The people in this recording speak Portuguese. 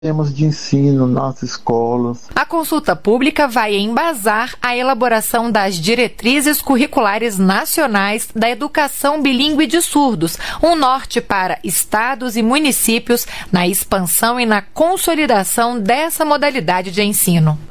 Temas de ensino nas escolas. A consulta pública vai embasar a elaboração das diretrizes curriculares nacionais da educação bilíngue de surdos, um norte para estados e municípios na expansão e na consolidação dessa modalidade de ensino.